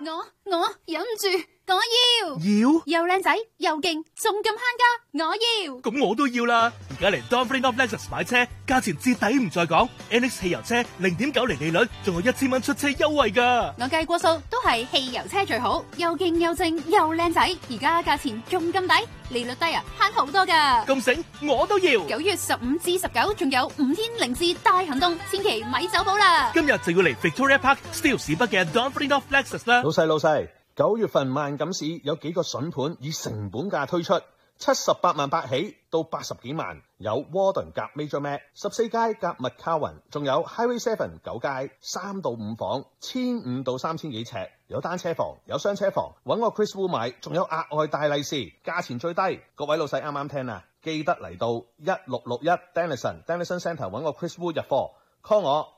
我忍唔住，我要又靚仔又勁，仲咁慳家，我要。 咁我都要啦！而家嚟 Donfree of Lexus 買車，價錢至抵唔再講。NX 汽油車0.90利率，仲有1000蚊出車優惠噶。 我計過數，都係汽油車最好，又勁又正又靚仔。而家價錢仲咁抵，利率低啊，慳好多噶。 咁醒，我都要。 9月15至19，仲有5天零至大行動，千祈咪走寶啦！ 今日就要嚟 Victoria Park Steeles 市北嘅 Donfree of Lexus 啦。 老細，9月份萬錦市有幾個筍盤以成本價推出，78萬8起到80幾萬，有 Warden 夾 Major Mac 14街夾 McCowan， 仲有 Highway 7 9街3到5房，1500到3000幾尺，有單車房，有雙車房，搵我 Chris Wu 買，仲有額外大利是，價錢最低。各位老細啱啱聽啊，記得嚟到1661 Denison Centre 搵我 Chris Wu 入貨 ，call 我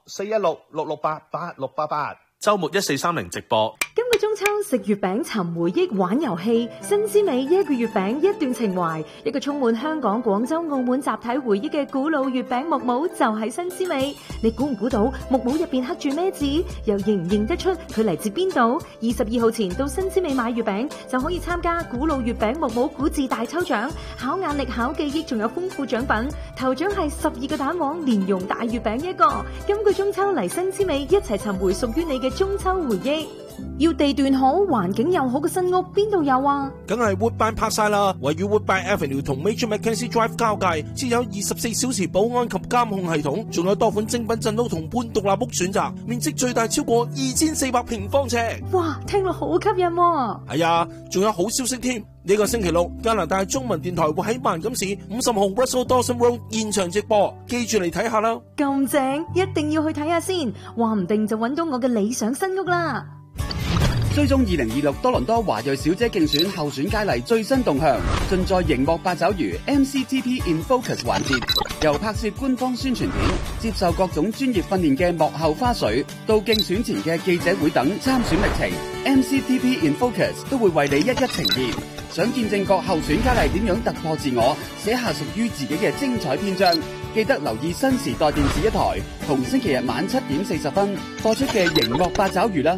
416-668-8688。 周末1430直播。 今個中秋食月餅尋回憶玩遊戲，新鮮味一個月餅一段情懷，一個充滿香港、廣州、澳門集體回憶嘅古老月餅木帽就喺新鮮味。你估唔估到木帽入邊刻住咩字？又認唔認得出佢嚟自邊度？22號前到新鮮味買月餅就可以參加古老月餅木帽古字大抽獎，考眼力考記憶，仲有豐富獎品。頭獎係12個蛋黃蓮蓉大月餅一個。今個中秋嚟新鮮味，一齊尋回屬於你嘅中秋回憶。要地段好、環境又好嘅新屋，邊度有啊？ 梗係 Woodbine 拍晒啦！位於 Woodbine Avenue 同 Major Mackenzie Drive 交界，設有24小時保安及監控系統，仲有多款精品鎮屋同半獨立屋選擇，面積最大超過2400平方尺。 哇，聽落好吸引喎！ 係啊，仲有好消息添！呢個星期六，加拿大中文電台會喺萬錦市50號 Russell Dawson Road 現場直播，記住嚟睇下啦！ 咁正，一定要去睇下先，話唔定就揾到我嘅理想新屋啦！ 追蹤2026多倫多華裔小姐競選候選佳麗最新動向，盡在熒幕八爪魚 MCTP in Focus 環節，由拍攝官方宣傳片、接受各種專業訓練嘅幕後花絮，到競選前嘅記者會等參選歷程 ，MCTP in Focus 都會為你一一呈現。想見證各候選佳麗點樣突破自我，寫下屬於自己嘅精彩篇章，記得留意新時代電視一台，同星期日晚7點40分播出嘅熒幕八爪魚啦。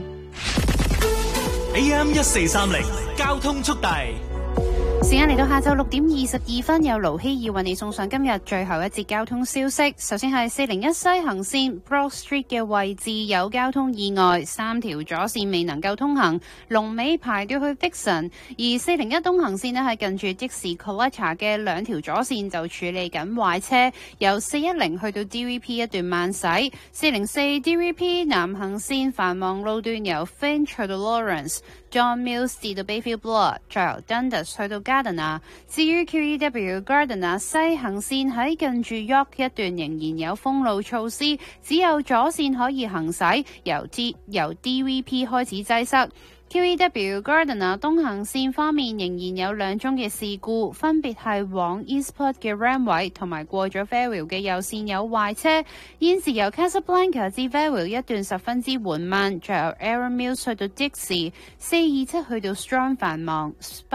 AM 1430交通速遞。 時間嚟到下晝6點22分，有盧希爾為你送上今日最後一節交通消息。首先係401西行線 Broad Street 嘅位置有交通意外，3條左線未能夠通行，龍尾排到去 Dixon。而401東行線呢係近住Dixie Collector 嘅2條左線就處理緊壞車，由410去到 DVP 一段慢駛，404 DVP 南行線繁忙路段由 Finch 去到 Lawrence。John Mills 至到 Bayfield Bloor， 再由 Dundas 去到 Gardiner。至於 QEW Gardiner 西行線喺近住 York 一段仍然有封路措施，只有左線可以行駛，由 DVP 開始擠塞。QEW Gardiner 東行線方面仍然有2宗嘅事故，分別係往 Eastport 嘅 Ramway 同埋過咗 Fairview 嘅右線有壞車。現時由 Casablanca 至 Fairview 一段十分之緩慢，再由 Aaron Mills 去到 Dixie， 427去到 Strong 繁忙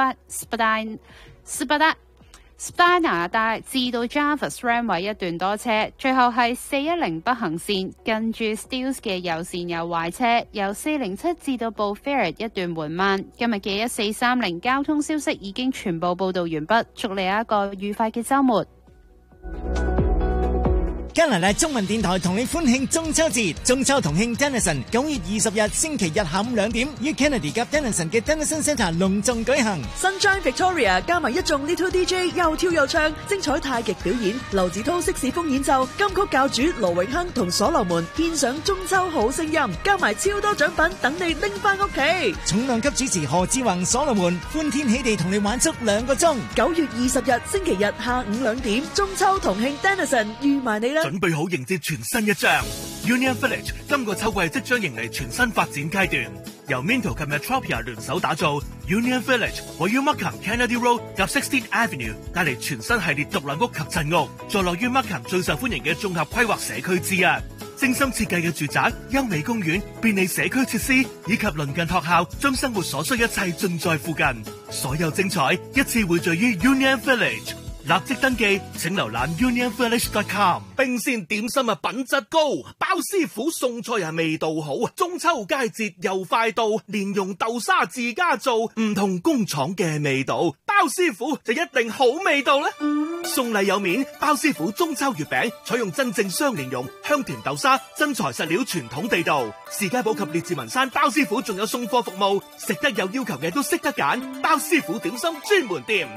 Spadina 大至到 Jarvis Ramway 一段多車，最後係410北行線近住 Steeles 嘅右線有壞車，由407至到 Beaufort 一段緩慢。今日嘅1430交通消息已經全部報道完畢，祝你有一個愉快嘅週末。 加拿大中文電台同你歡慶中秋節，中秋同慶 Denison 9月20日星期日下午2點，於 Kennedy 及 Denison 嘅 Denison Centre 隆重舉行。 Sunshine Victoria 加埋一眾 Little DJ 又跳又唱，精彩太極表演，劉子濤色士風演奏，金曲教主羅永亨同所羅門獻上中秋好聲音，加埋超多獎品等你拎翻屋企。 重量級主持何志宏、所羅門歡天喜地同你玩足2個鐘。 9月20日星期日下午2點，中秋同慶 Denison 預埋你啦！ 準備好迎接全新一章 Union Village 今個秋季即將迎嚟全新發展階段，由 Minto 及 Metropia 聯手打造 Union Village， 位於 Markham Kennedy Road 及 16th Avenue， 帶嚟全新系列獨立屋及鎮屋，坐落於 Markham 最受歡迎嘅綜合規劃社區之一。精心設計嘅住宅、優美公園、便利社區設施以及鄰近學校，將生活所需一切盡在附近。所有精彩一次匯聚於 Union Village。 立即登記，請瀏覽 unionvillage.com。冰鮮點心啊，品質高，包師傅送菜啊，味道好。中秋佳節又快到，蓮蓉豆沙自家做，唔同工廠嘅味道，包師傅就一定好味道啦。送禮有面，包師傅中秋月餅採用真正雙蓮蓉、香甜豆沙、真材實料，傳統地道。士嘉堡及列治文山包師傅仲有送貨服務，食得有要求嘅都識得揀，包師傅點心專門店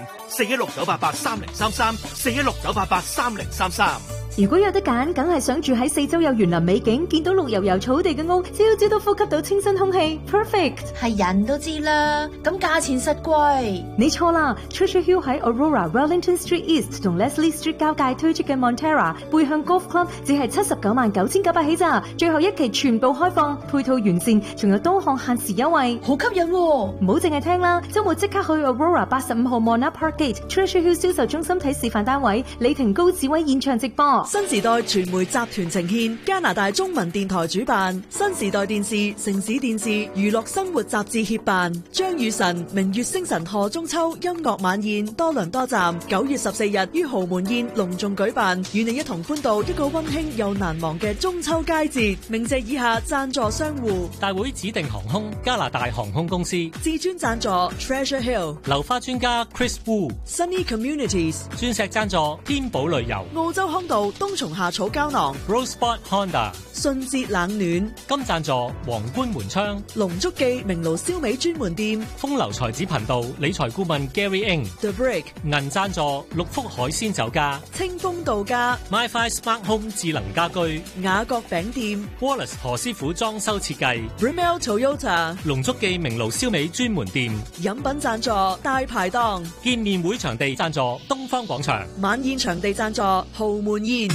，416-988-3033，416-988-3033。 如果有得揀，梗係想住喺四周有園林美景，見到綠油油草地嘅屋，朝朝都呼吸到清新空氣 ，perfect。 係人都知啦，咁價錢實貴。 你錯啦 ，Treasure Hill 喺 Aurora、Wellington Street East 同 Leslie Street 交界推出嘅 Montera 背向 Golf Club 只係799900起咋，最後一期全部開放，配套完善，仲有多項限時優惠， 好吸引喎！ 唔好淨係聽啦，週末即刻去 Aurora 85號 Monarch Park Gate Treasure Hill 銷售中心睇示範單位，李婷高志威現場直播。 新時代傳媒集團呈獻，加拿大中文電台主辦，新時代電視、城市電視、娛樂生活雜誌協辦，張雨晨、明月星辰賀中秋音樂晚宴多倫多站9月14日於豪門宴隆重舉辦，與你一同歡度一個溫馨又難忘嘅中秋佳節。鳴謝以下贊助商戶： 大會指定航空加拿大航空公司， 至尊贊助 Treasure Hill， 流花專家 Chris Wu， Sunny Communities， 鑽石贊助天寶旅遊， 澳洲康道冬蟲夏草膠囊 Rosebud Honda， 順節冷暖， 金贊助皇冠門窗， 龍足記明爐燒味專門店， 風流才子頻道理財顧問 Gary Ng， The Brick， 銀贊助六福海鮮酒家， 清風度假 MiFi Smart Home 智能家居， 雅閣餅店 Wallace 何師傅裝修設計， Rimmel Toyota， 龍足記明爐燒味專門店， 飲品贊助大排檔， 見面會場地贊助東方廣場， 晚宴場地贊助豪門宴。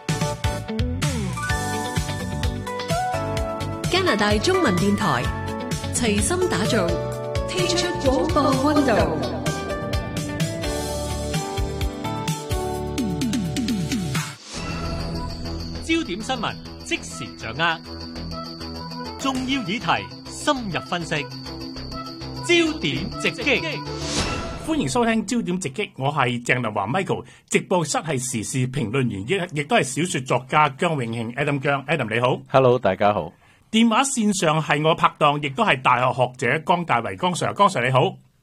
加拿大中文電台齊心打造，踢出廣播溫度。 焦點新聞即時掌握，重要議題深入分析，焦點直擊。 歡迎收聽焦點直擊，我係鄭立華 Michael， 直播室係時事評論員，亦都係小說作家姜永慶 Adam 姜 Adam 你好 ，Hello 大家好。 電話線上係我拍檔，亦都係大學學者江大為江 Sir， 江 Sir 你好。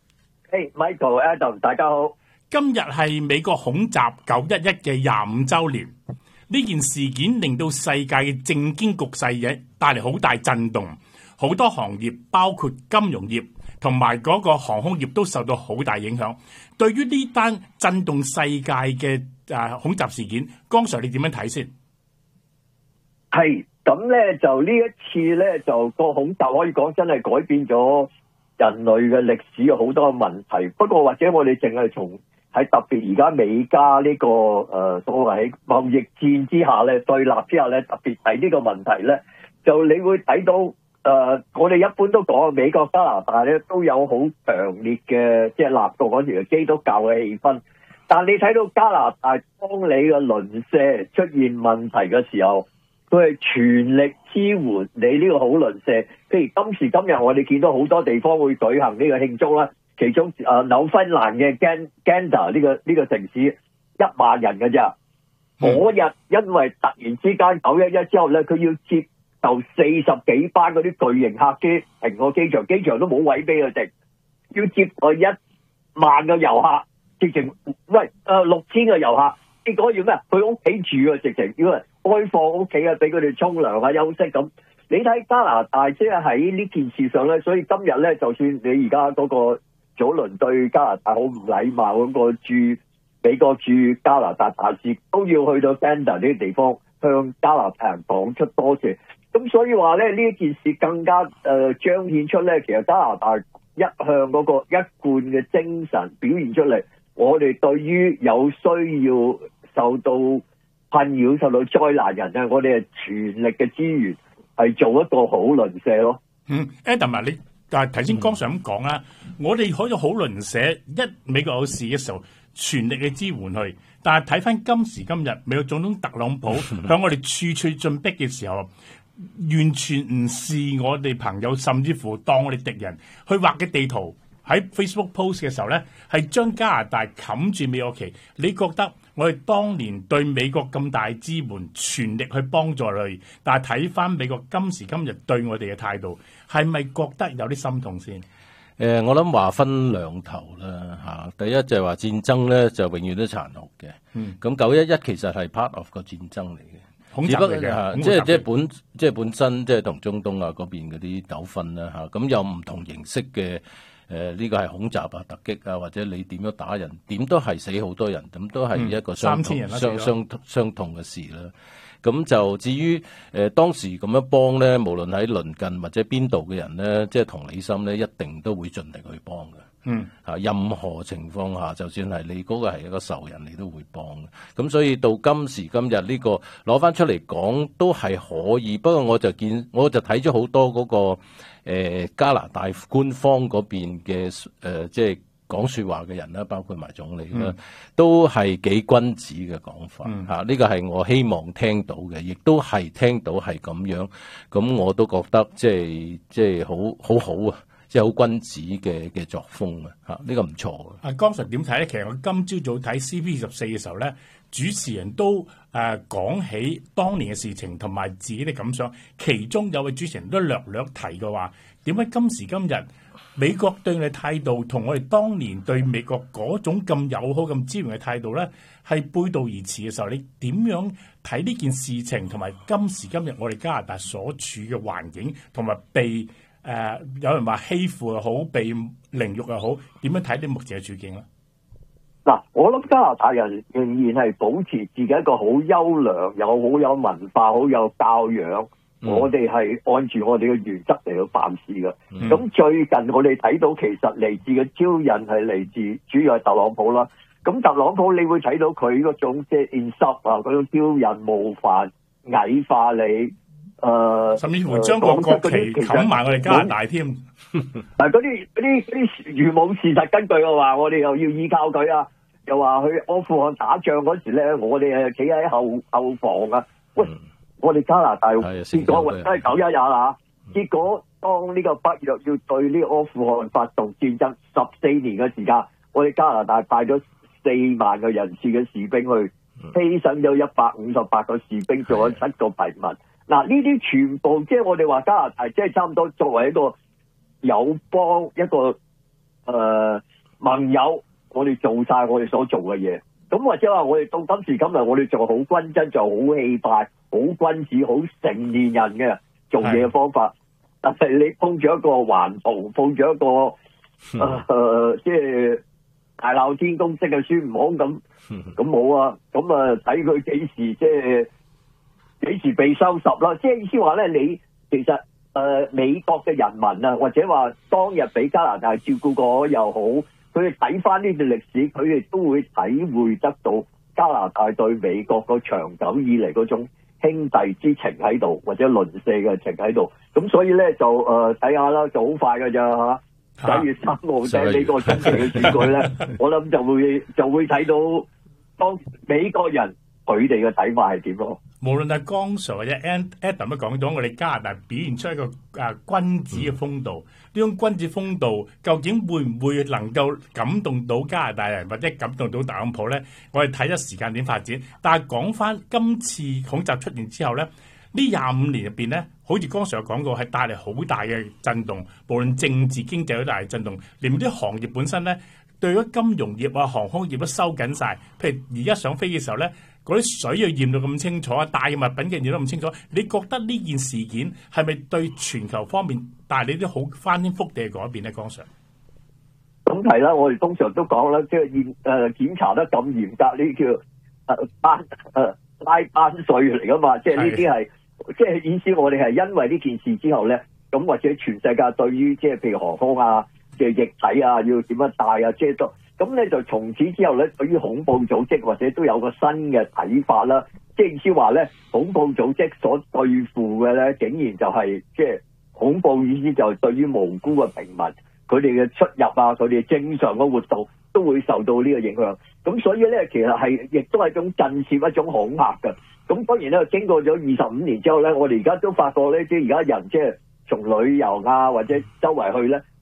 Hey Michael Adam 大家好。 今日係美國恐襲911嘅25週年，呢件事件令到世界嘅政經局勢亦帶嚟好大震動，好多行業包括金融業同埋嗰個航空業都受到好大影響。對於呢單震動世界嘅恐襲事件，江 Sir 你點樣睇先？ 係咁咧，就呢一次咧，就個恐襲可以講真係改變咗人類嘅歷史有好多問題。不過或者我哋淨係從喺特別而家美加呢個所謂喺貿易戰之下咧，對立之下咧，特別係呢個問題咧，就你會睇到我哋一般都講美國加拿大咧都有好強烈嘅即係立國嗰時嘅基督教嘅氣氛，但你睇到加拿大當你嘅鄰舍出現問題嘅時候，佢係全力支援你呢個好鄰舍。譬如今時今日我哋見到好多地方會舉行呢個慶祝啦，其中紐芬蘭嘅 Gander 呢個城市1萬人嘅啫。嗰日因為突然之間911之後咧，佢要接受40幾班嗰啲巨型客機停個機場，機場都冇位俾佢哋，要接待1萬個遊客，直情喂6000個遊客，結果要咩？佢屋企住啊，直情要開放屋企啊，俾佢哋沖涼啊、休息咁。你睇加拿大即係喺呢件事上咧，所以今日咧，就算你而家嗰個早輪對加拿大好唔禮貌嗰個美國駐加拿大大使，都要去到 Gander 呢啲地方向加拿大人講出多謝。咁所以話咧，呢一件事更加彰顯出咧，其實加拿大一向嗰個一貫嘅精神表現出嚟，我哋對於有需要受到困擾、受到災難人咧，我哋係全力嘅資源係做一個好鄰舍咯。 Adam 啊，你頭先江 Sir 咁講啦，我哋可以好鄰舍，一美國有事嘅時候全力嘅支援佢。但係睇翻今時今日，美國總統特朗普向我哋處處進逼嘅時候，完全唔視我哋朋友，甚至乎當我哋敵人去畫嘅地圖， 喺 Facebook post 嘅時候咧，係將加拿大冚住美國旗。你覺得我哋當年對美國咁大支援，全力去幫助佢，但係睇翻美國今時今日對我哋嘅態度，係咪覺得有啲心痛先？ 我諗話分兩頭啦嚇。第一就係話戰爭咧就永遠都殘酷嘅。咁911其實係 part of 個戰爭嚟嘅，只不過即係本身即係同中東啊嗰邊嗰啲糾紛啦嚇。咁有唔同形式嘅呢個係恐襲啊、突擊啊，或者你點樣打人，點都係死好多人，咁都係一個傷痛嘅事啦。咁就至於當時咁樣幫咧，無論喺鄰近或者邊度嘅人咧，即係同理心咧，一定都會盡力去幫嘅。任何情況下，就算係你嗰個係一個仇人，你都會幫嘅。咁所以到今時今日呢個攞翻出嚟講都係可以。不過我就睇咗好多嗰個加拿大官方嗰邊嘅即係講說話嘅人啦，包括埋總理啦，都係幾君子嘅講法嚇。呢個係我希望聽到嘅，亦都係聽到係咁樣。咁我都覺得即係好好啊，即係好君子嘅作風啊嚇。呢個唔錯嘅。阿江 Sir 點睇咧？其實我今朝早睇 CP24嘅時候咧，主持人都講起當年嘅事情同埋自己嘅感想，其中有位主持人都略提過話，點解今時今日美國對我哋態度同我哋當年對美國嗰種咁友好、咁支援嘅態度咧，係背道而馳嘅時候，你點樣睇呢件事情同埋今時今日我哋加拿大所處嘅環境，同埋被有人話欺負又好，被凌辱又好，點樣睇你目前嘅處境咧？ 嗱，我諗加拿大人仍然係保持自己一個好優良、好有文化、好有教養。我哋係按住我哋嘅原則嚟去辦事嘅。咁最近我哋睇到其實嚟自嘅挑釁係嚟自主要係特朗普啦。咁特朗普你會睇到佢嗰種即係 insult 啊，嗰種挑釁、冒犯、矮化你， 甚至乎將個國旗冚埋我哋加拿大添。 嗱，嗰啲如冇事實根據嘅話，我哋又要依靠佢啊。又話去阿富汗打仗嗰時咧，我哋企喺後防啊。喂！我哋加拿大結果都係911啦，結果當呢個北約要對呢個阿富汗發動戰爭14年嘅時間，我哋加拿大派咗4萬個人次嘅士兵去，犧牲咗158個士兵，做咗7個平民。嗱，呢啲全部即係我哋話加拿大即係差唔多作為一個友邦、一個盟友，我哋做晒我哋所做嘅嘢。咁或者話我哋到今時今日，我哋做好均真，做好氣派、好君子、好成年人嘅做嘢嘅方法。但係你碰咗一個環徒，碰咗一個即係大鬧天宮式嘅孫悟空咁冇啊！咁啊睇佢幾時幾時被收拾啦？即係意思話咧，你其實美國嘅人民啊，或者話當日俾加拿大照顧過又好。佢哋睇翻呢段歷史，佢哋都會體會得到加拿大對美國個長久以嚟嗰種兄弟之情喺度，或者鄰舍嘅情喺度。咁所以咧就睇下啦，就好快㗎咋嚇！9月3號即係呢個中期嘅選舉咧，我諗就會睇到當美國人佢哋嘅睇法係點咯。 無論係江 Sir 或者 Adam 都講咗，我哋加拿大表現出一個君子嘅風度。呢種君子風度究竟會唔會能夠感動到加拿大人，或者感動到特朗普咧？我哋睇咗時間點發展。但係講翻今次恐襲出現之後咧，呢25年入邊咧，好似江 Sir 講過，係帶嚟好大嘅震動，無論政治經濟都大嘅震動，連啲行業本身咧，對咗金融業啊、航空業都收緊晒。譬如而家上飛嘅時候咧，嗰啲水要驗到咁清楚啊，大嘅物品嘅驗到咁清楚，你覺得呢件事件係咪對全球方面帶嚟啲好翻天覆地嘅改變咧？江 Sir， 咁係啦，我哋通常都講啦，即係檢查得咁嚴格，呢叫拉班稅嚟噶嘛，即係呢啲係即係意思，我哋係因為呢件事之後咧，咁或者全世界對於即係譬如航空啊嘅液體啊要點樣帶啊，即係都。咁咧就從此之後咧，對於恐怖組織或者都有個新嘅睇法啦。即係意思話咧，恐怖組織所對付嘅咧，竟然就係即係恐怖意思就係對於無辜嘅平民，佢哋嘅出入啊，佢哋正常嘅活動都會受到呢個影響。咁所以咧，其實係亦都係一種震懾、一種恐嚇嘅。咁當然咧，經過咗25年之後咧，我哋而家都發覺咧，即係而家人即係從旅遊啊或者周圍去咧，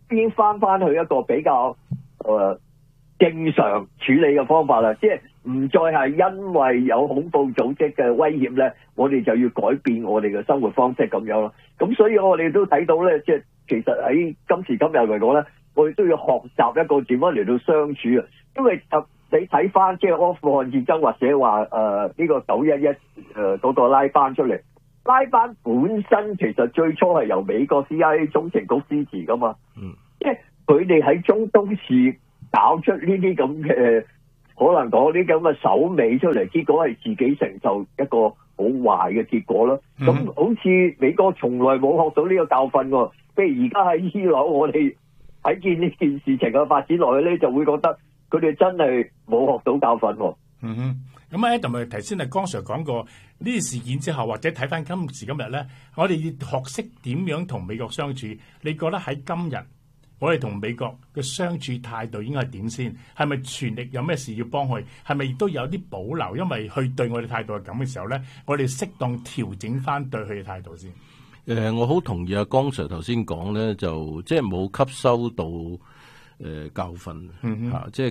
已經翻去一個比較正常處理嘅方法啦，即係唔再係因為有恐怖組織嘅威脅咧，我哋就要改變我哋嘅生活方式咁樣咯。咁所以我哋都睇到咧，即係其實喺今時今日嚟講咧，我哋都要學習一個點樣嚟到相處啊。因為你睇翻即係阿富汗戰爭或者話呢個911嗰個拉班出嚟，拉班本身其實最初係由美國 CIA 中情局支持噶嘛，即係佢哋喺中東市搞出呢啲咁嘅可能講啲咁嘅手尾出嚟，結果係自己承受一個好壞嘅結果咯。咁好似美國從來冇學到呢個教訓喎，譬如而家喺伊朗，我哋睇見呢件事情嘅發展落去咧，就會覺得佢哋真係冇學到教訓喎。 咁啊 Adam 咪頭先江 Sir 講過呢啲事件之後，或者睇翻今時今日咧，我哋要學識點樣同美國相處。你覺得喺今日我哋同美國嘅相處態度應該係點先？係咪全力有咩事要幫佢？係咪亦都有啲保留？因為佢對我哋態度係咁嘅時候咧，我哋適當調整翻對佢嘅態度先。 我好同意阿江 Sir 頭先講咧，就即係冇吸收到教訓即係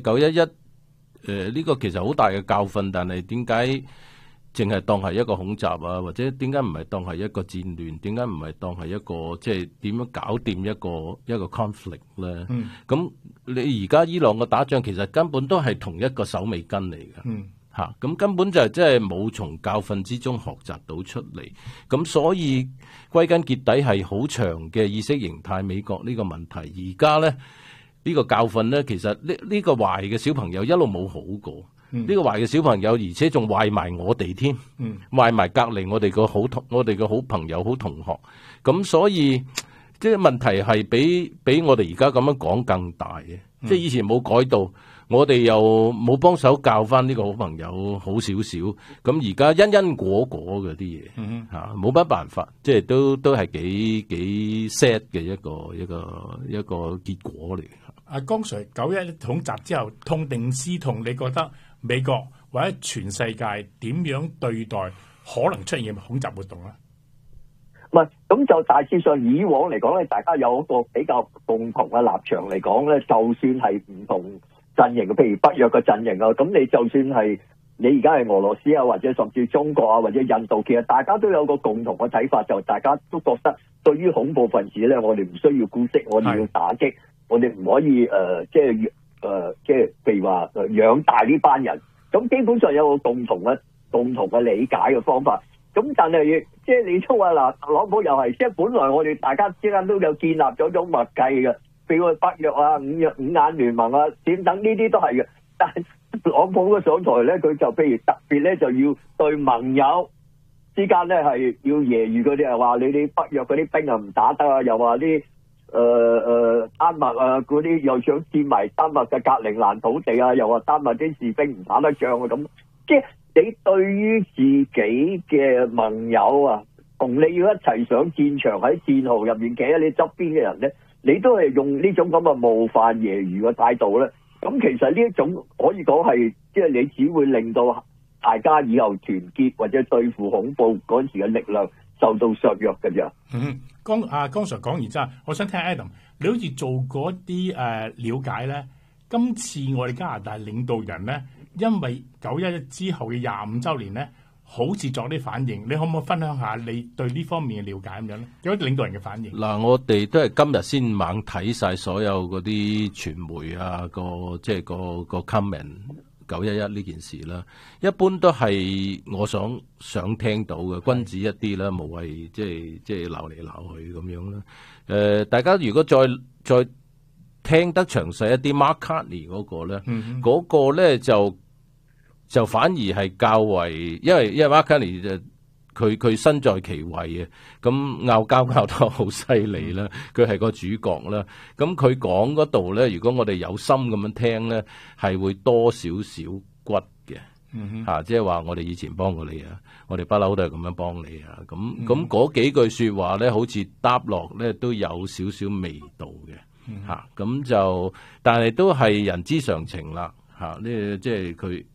911呢個其實好大嘅教訓，但係點解淨係當係一個恐襲啊？或者點解唔係當係一個戰亂？點解唔係當係一個即係點樣搞掂一個 conflict 咧？咁你而家伊朗嘅打仗其實根本都係同一個手尾根嚟嘅。咁根本就係即係冇從教訓之中學習到出嚟，咁所以歸根結底係好長嘅意識形態美國呢個問題。而家咧呢個教訓咧，其實呢個壞嘅小朋友一路冇好過，呢個壞嘅小朋友而且仲壞埋我哋添，壞埋隔離我哋個好朋友好同學，咁所以即係問題係比我哋而家咁樣講更大嘅，即係以前冇改到。我哋又冇幫手教翻呢個好朋友好少少，咁而家因果嗰啲嘢冇乜辦法，即係都係幾 sad 嘅一個結果嚟。 阿江 Sir 911恐襲之後痛定思痛，你覺得美國或者全世界點樣對待可能出現嘅恐襲活動咧？ 唔係，咁就大致上以往嚟講咧，大家有一個比較共同嘅立場嚟講咧，就算係唔同陣營嘅，譬如北約嘅陣營啊，咁你就算係你而家係俄羅斯啊，或者甚至中國啊，或者印度，其實大家都有個共同嘅睇法，就大家都覺得對於恐怖分子咧，我哋唔需要姑息，我哋要打擊，我哋唔可以即係譬如話養大呢班人，咁基本上有個共同嘅理解嘅方法。咁但係即係你都話嗱，特朗普又係，即係本來我哋大家之間都有建立咗種默契嘅。譬如北約啊、五眼聯盟啊，點等呢啲都係嘅。但係特朗普嘅上台咧，佢就譬如特別咧，就要對盟友之間咧係要揶揄嗰啲，係話你哋北約嗰啲兵啊唔打得啊，又話啲丹麥啊嗰啲又想佔埋丹麥嘅格陵蘭土地啊，又話丹麥啲士兵唔打得仗啊咁。即係你對於自己嘅盟友啊，同你要一齊上戰場喺戰壕入面企喺你側邊嘅人咧，你都係用呢種咁嘅冒犯揶揄嘅態度咧，咁其實呢一種可以講係，即係你只會令到大家以後團結或者對付恐怖嗰陣時嘅力量受到削弱嘅啫。 江 Sir 講完之後，我想聽 Adam， 你好似做過一啲了解咧，今次我哋加拿大領導人咧，因為911之後嘅25週年咧，好似作啲反應，你可唔可以分享下你對呢方面嘅了解咁樣咧？有啲領導人嘅反應。 嗱，我哋都係今日先猛睇晒所有嗰啲傳媒啊，即係個 comment 911呢件事啦。一般都係我想聽到嘅君子一啲啦，無謂即係鬧嚟鬧去咁樣啦。大家如果再聽得詳細一啲 Mark Carney 嗰個咧，嗰個咧就反而係較為，因為 Mark Carney 佢身在其位嘅，咁拗得好犀利啦，佢係個主角啦。咁佢講嗰度咧，如果我哋有心咁樣聽咧，係會多少少骨嘅，即係話我哋以前幫過你啊，我哋不嬲都係咁樣幫你啊。咁嗰幾句說話咧，好似答落咧都有少少味道嘅，咁就但係都係人之常情啦。即係佢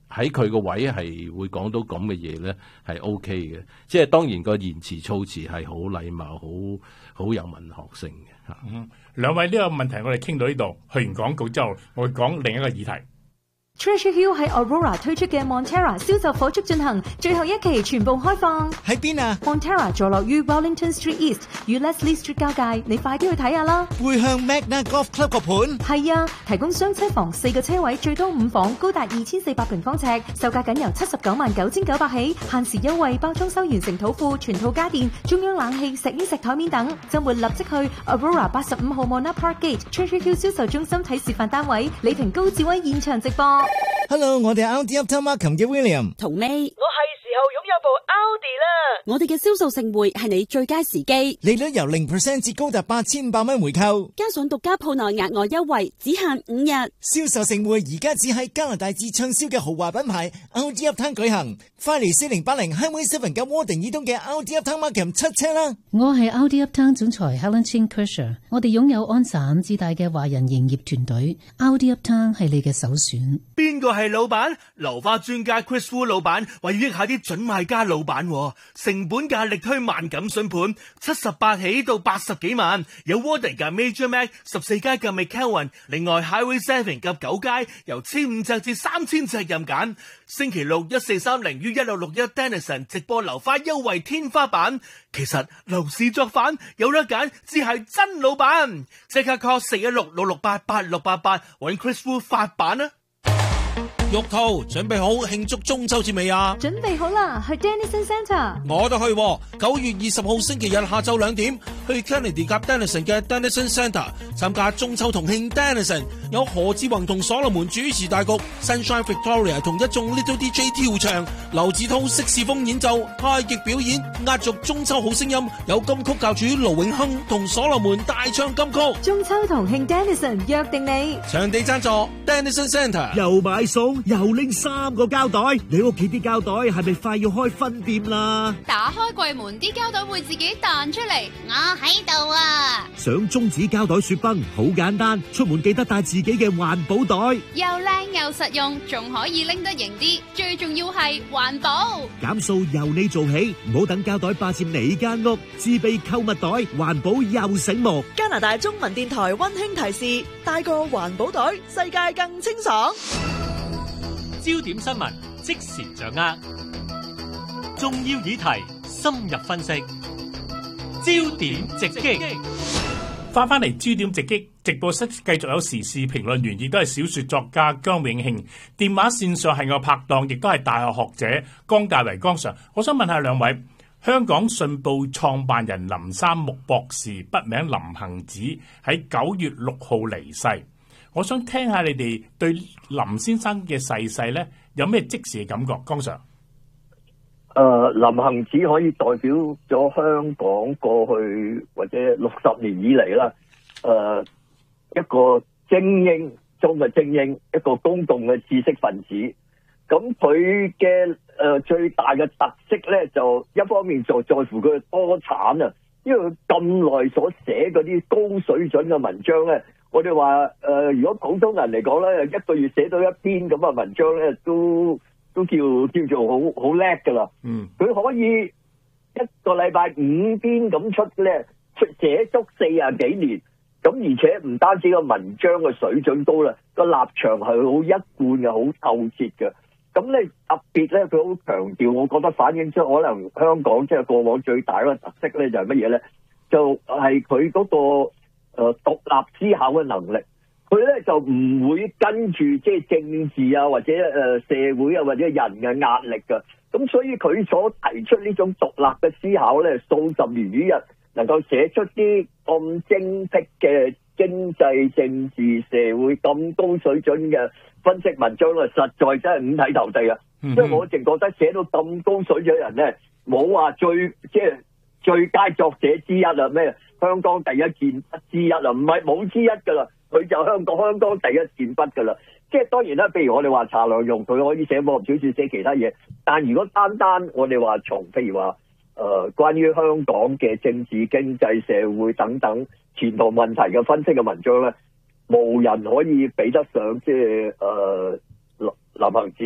喺佢個位係會講到咁嘅嘢咧，係 OK 嘅。即係當然個言辭措辭係好禮貌，好有文學性嘅嚇。 兩位呢個問題我哋傾到呢度，去完廣告之後，我會講另一個議題。 Treasure Hill 喺 Aurora 推出嘅 Montera 銷售火速進行，最後一期全部開放。 喺邊啊 ？Montera 坐落於 Wellington Street East 與 Leslie Street 交界，你快啲去睇下啦。 會向 Magna Golf Club 個盤？ 係啊，提供雙車房4個車位，最多5房，高達2400平方尺，售價僅由799900起，限時優惠，包裝修完成土庫，全套家電，中央冷氣、石英石台面等。週末立即去 Aurora 85號 Mona Park Gate Treasure Hill 銷售中心睇示範單位，李婷高志威現場直播。 Hello， 我哋係 Audi Uptown Markham 嘅 William。 同尾， 我係時候擁有部 Audi 啦。 我哋嘅銷售盛會係你最佳時機， 利率由0% 至高達8500蚊回購， 加上獨家鋪內額外優惠，只限5日。 銷售盛會而家只喺加拿大至暢銷嘅豪華品牌 Audi Uptown 舉行，快嚟4080 Highway 7嘅窩定以東嘅 Audi Uptown Markham 出車啦！ 我係 Audi Uptown 總裁 Helen Chin Kersher， 我哋擁有安省至大嘅華人營業團隊 ，Audi Uptown 係你嘅首選。 邊個係老闆？流花專家 Chris Wu 老闆為要益下啲準買家老闆，成本價力推萬錦筍盤，78起到80幾萬，有 Warden 嘅 Major Mac 14街嘅 McKelvin， 另外 Highway 7及9街由1500隻至3000隻任揀。星期六1430於1661 Denison 直播流花優惠天花板。其實樓市作反有得揀，只係真老闆。即刻 call 416-668-8688搵 Chris Wu 發版啊！ 玉兔準備好慶祝中秋節未啊？ 準備好啦，去 Denison Centre。 我都去，9月20號星期日下晝2點，去 Kennedy 夾 Denison 嘅 Denison Centre 參加中秋同慶 Denison， 有何志宏同所羅門主持大局 ，Sunshine Victoria 同一眾 Little DJ 跳唱，劉子韜色士風演奏，太極表演，壓軸中秋好聲音，有金曲教主盧永亨同所羅門大唱金曲。 中秋同慶 Denison 約定你， 場地贊助 Denison Centre。 又買餸又拎3個膠袋，你屋企啲膠袋係咪快要開分店啦？ 打開櫃門，啲膠袋會自己彈出嚟，我喺度啊！ 想中指膠袋雪崩好簡單，出門記得帶自己嘅環保袋， 又靚又實用，仲可以拎得型啲，最重要係環保。 減數由你做起，唔好等膠袋霸佔你間屋，自備購物袋，環保又醒目。 加拿大中文電台溫馨提示：帶個環保袋，世界更清爽。 焦點新聞即時掌握，重要議題深入分析，焦點直擊。 翻嚟焦點直擊，直播室繼續有時事評論員，亦都係小說作家姜永慶。電話線上係我拍檔，亦都係大學學者江大為江 Sir。我想問下兩位，香港信報創辦人林三木博士筆名林行止喺9月6號離世。我想聽下你哋對林先生嘅逝世咧有咩即時嘅感覺，江 Sir？ 林行止可以代表咗香港過去或者60年以嚟啦，一個精英中嘅精英，一個公共嘅知識分子。咁佢嘅最大嘅特色咧，就一方面就在乎佢嘅多產啊，因為佢咁耐所寫嗰啲高水準嘅文章咧。我哋話如果普通人嚟講咧，一個月寫到一篇咁嘅文章咧，都叫做好叻噶啦。佢可以一個禮拜5篇咁出咧，寫足40幾年。咁而且唔單止個文章嘅水準高啦，個立場係好一貫嘅，好透徹嘅。咁咧特別咧，佢好強調，我覺得反映出可能香港即係過往最大嗰個特色咧，就係乜嘢咧？就係佢嗰個獨立思考嘅能力，佢咧就唔會跟住即係政治啊或者社會啊或者人嘅壓力㗎。咁所以佢所提出呢種獨立嘅思考咧，數十年如一日能夠寫出啲咁精闢嘅經濟、政治、社會咁高水準嘅分析文章咧，實在真係五體投地啊！即係我淨覺得寫到咁高水準嘅人咧，冇話最佳作者之一啊，咩香港第一健筆之一啊，唔係冇之一噶啦，佢就香港第一健筆噶啦。即係當然啦，譬如我哋話查良鏞，佢可以寫武俠小說，寫其他嘢，但如果單單我哋話從譬如話關於香港嘅政治、經濟、社會等等前途問題嘅分析嘅文章咧，無人可以比得上即係林行止啊！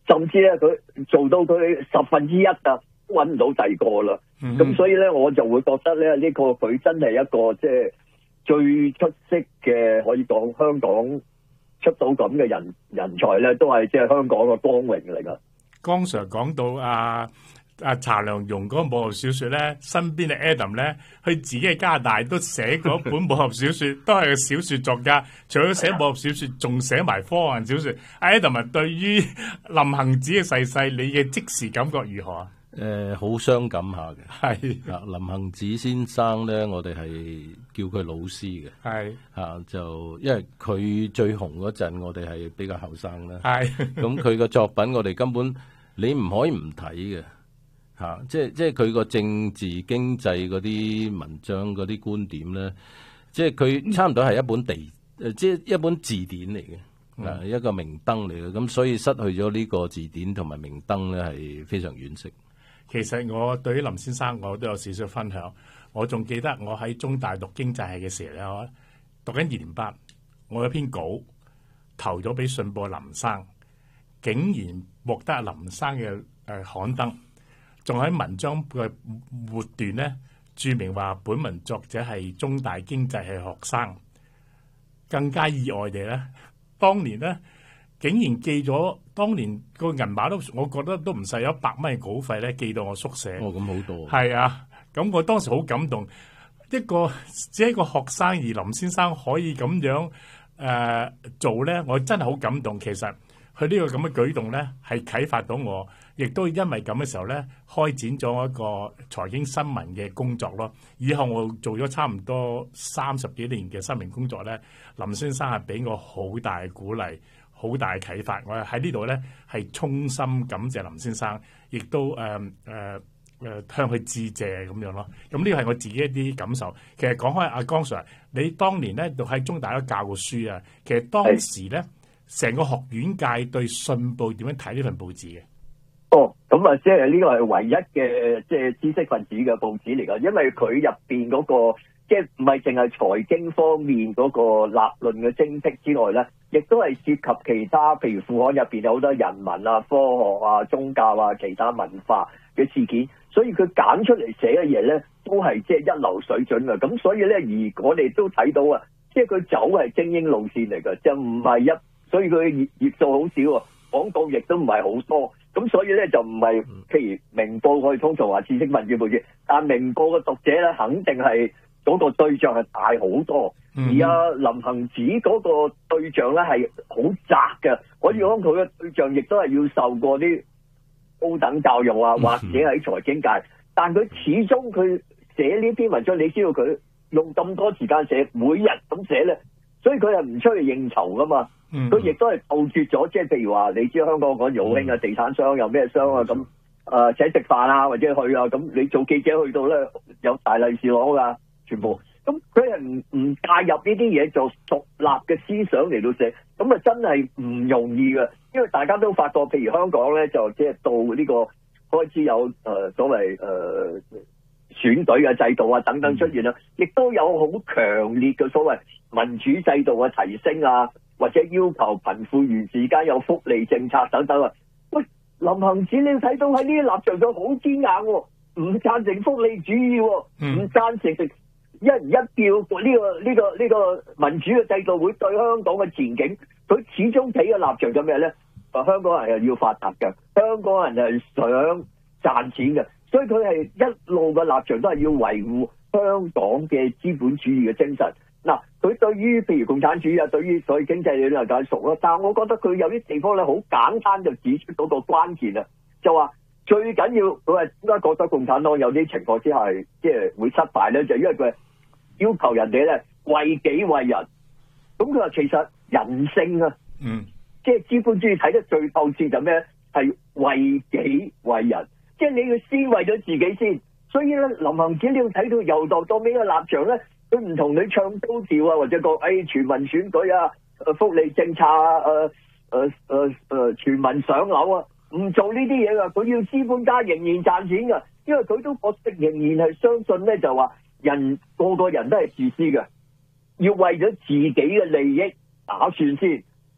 甚至咧佢做到佢1/10啊，揾唔到第二個啦。咁所以咧，我就會覺得咧，呢個佢真係一個即係最出色嘅，可以講香港出到咁嘅人才咧，都係即係香港嘅光榮嚟㗎。 剛才講到查良鏞嗰個武俠小說咧，身邊嘅 Adam 咧，佢自己喺加拿大都寫過一本武俠小說，都係個小說作家。除咗寫武俠小說，仲寫埋科幻小說。Adam 對於林行止嘅逝世，你嘅即時感覺如何啊？ 好傷感下嘅。 係林行止先生咧，我哋係叫佢老師嘅。 係就因為佢最紅嗰陣，我哋係比較後生啦。 係咁佢嘅作品，我哋根本你唔可以唔睇嘅。即係佢個政治經濟嗰啲文章嗰啲觀點咧，即係佢差唔多係一本即係一本字典嚟嘅，一個明燈嚟嘅。咁所以失去咗呢個字典同埋明燈咧，係非常惋惜。 其實我對於林先生，我都有少少分享。我仲記得我喺中大讀經濟系嘅時候咧，我讀緊2年班，我有篇稿投咗俾信報林生，竟然獲得林生嘅刊登。仲喺文章嘅末段咧，註明話本文作者係中大經濟系學生。更加意外地咧，當年咧竟然寄咗，當年個銀碼都我覺得都唔細，有100蚊嘅稿費咧，寄到我宿舍。 咁好多。 係啊，咁我當時好感動，只係一個學生而林先生可以咁樣做咧，我真係好感動。其實佢呢個咁嘅舉動咧，係啟發到我。亦都因為咁嘅時候咧，開展咗一個財經新聞嘅工作咯。以後我做咗差唔多30幾年嘅新聞工作咧，林先生係俾我好大嘅鼓勵，好大嘅啟發。我喺呢度咧係衷心感謝林先生，亦都向佢致謝咁樣咯。咁呢個係我自己一啲感受。其實講開阿江 Sir，你當年咧讀喺中大都教過書啊。其實當時咧，成個學院界對信報點樣睇呢份報紙嘅？ 咁即係呢個係唯一嘅即係知識分子嘅報紙嚟㗎，因為佢入邊嗰個即係唔係淨係財經方面嗰個立論嘅精辟之外咧，亦都係涉及其他，譬如副刊入邊有好多人文啊、科學啊、宗教啊、其他文化嘅事件，所以佢揀出嚟寫嘅嘢咧，都係即係一流水準嘅。咁所以咧，而我哋都睇到啊，即係佢走係精英路線嚟㗎，就唔係所以佢頁數好少啊，廣告亦都唔係好多。咁所以咧就唔係，譬如明報我哋通常話知識分子報紙，但明報嘅讀者咧肯定係嗰個對象係大好多，而林行止嗰個對象咧係好窄嘅。可以講佢嘅對象亦都係要受過啲高等教育啊，或者喺財經界，但佢始終佢寫呢篇文章，你知道佢用咁多時間寫，每日咁寫咧，所以佢係唔出去應酬噶嘛。佢亦都係杜絕咗，即係譬如話，你知香港講好興啊，地產商有咩商啊，咁請食飯啊，或者去啊，咁你做記者去到咧有大利是攞噶，全部。咁佢係唔介入呢啲嘢，做獨立嘅思想嚟到寫，咁啊真係唔容易嘅，因為大家都發覺，譬如香港咧就即係到呢個開始有所謂選舉嘅制度啊等等出現啦，亦都有好強烈嘅所謂民主制度嘅提升啊。或者要求貧富懸殊之間有福利政策等等啊！喂，林行止你睇到喺呢啲立場上好堅硬喎，唔贊成福利主義喎，唔贊成一人一票呢個民主嘅制度會對香港嘅前景，佢始終企嘅立場就咩咧？香港人係要發達嘅，香港人係想賺錢嘅，所以佢係一路嘅立場都係要維護香港嘅資本主義嘅精神。嗱，佢對於譬如共產主義啊，對於所謂經濟理論梗係熟啦，但係我覺得佢有啲地方咧好簡單就指出嗰個關鍵啊，就話最緊要佢係點解覺得共產黨有啲情況之下係即係會失敗咧？就因為佢要求人哋咧為己為人，咁佢話其實人性啊，即係資本主義睇得最透徹就咩？係為己為人，即係你要先為咗自己先。所以咧，林行止你要睇到由頭到尾嘅立場咧。佢唔同你唱高調啊，或者講全民選舉啊，福利政策啊，全民上樓啊，唔做呢啲嘢噶。佢要資本家仍然賺錢噶，因為佢都覺得仍然係相信咧，就話個個人都係自私嘅，要為咗自己嘅利益打算先。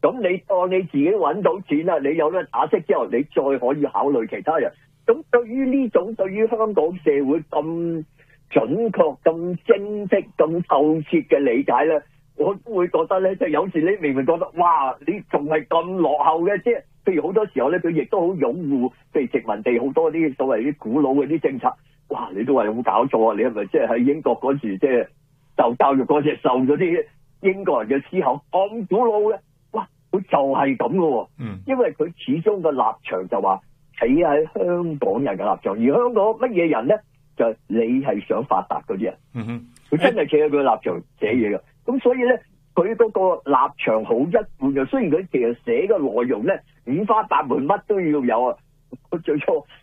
咁你當你自己揾到錢啦，你有得打息之後，你再可以考慮其他人。咁對於呢種對於香港社會咁準確、咁精辟、咁透徹嘅理解咧，我都會覺得咧，即係有時你明明覺得哇，你仲係咁落後嘅，即係譬如好多時候咧，佢亦都好擁護譬如殖民地好多啲所謂啲古老嘅啲政策。哇！你都話有冇搞錯啊？你係咪即係喺英國嗰時即係受教育嗰時受咗啲英國人嘅思考咁古老咧？哇！佢就係咁嘅喎。因為佢始終個立場就話企喺香港人嘅立場，而香港乜嘢人咧？就係你係想發達嗰啲人。佢真係企喺佢嘅立場寫嘢嘅。咁所以咧，佢嗰個立場好一貫嘅。雖然佢其實寫嘅內容咧五花八門，乜都要有啊。佢最初